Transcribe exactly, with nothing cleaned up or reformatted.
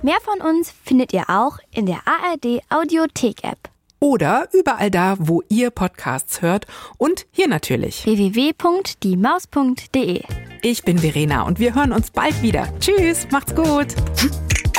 Mehr von uns findet ihr auch in der A R D Audiothek-App. Oder überall da, wo ihr Podcasts hört und hier natürlich. w w w punkt die maus punkt d e. Ich bin Verena und wir hören uns bald wieder. Tschüss, macht's gut.